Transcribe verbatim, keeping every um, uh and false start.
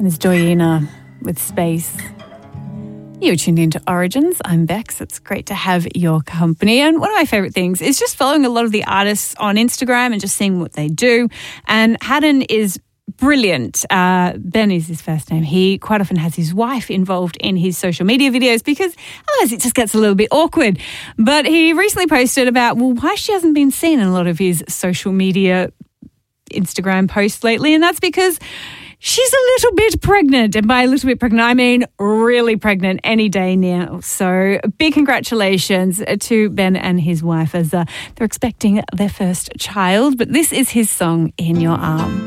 There's Doyena with Space. You're tuned into Origins. I'm Bex. It's great to have your company. And one of my favourite things is just following a lot of the artists on Instagram and just seeing what they do. And Haddon is brilliant. Uh, Ben is his first name. He quite often has his wife involved in his social media videos because otherwise it just gets a little bit awkward. But he recently posted about, well, why she hasn't been seen in a lot of his social media Instagram posts lately. And that's because she's a little bit pregnant. And by a little bit pregnant, I mean really pregnant any day now. So big congratulations to Ben and his wife as uh, they're expecting their first child. But this is his song, In Your Arms.